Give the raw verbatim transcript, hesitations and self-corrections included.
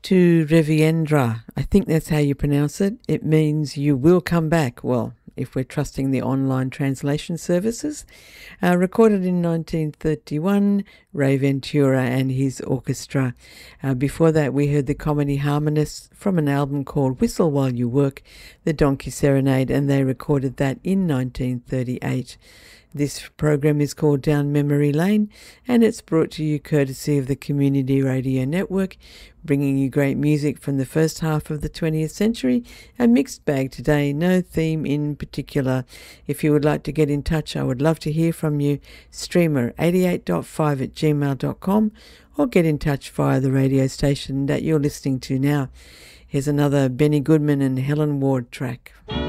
Tu reviendra. I think that's how you pronounce it. It means you will come back. Well, if we're trusting the online translation services. Uh, recorded in nineteen thirty-one, Ray Ventura and his orchestra. Uh, before that, we heard the Comedy Harmonists from an album called Whistle While You Work, the Donkey Serenade, and they recorded that in nineteen thirty-eight. This program is called Down Memory Lane, and it's brought to you courtesy of the Community Radio Network, bringing you great music from the first half of the twentieth century, a mixed bag today, no theme in particular. If you would like to get in touch, I would love to hear from you. Streamer eighty-eight point five at gmail dot com, or get in touch via the radio station that you're listening to now. Here's another Benny Goodman and Helen Ward track.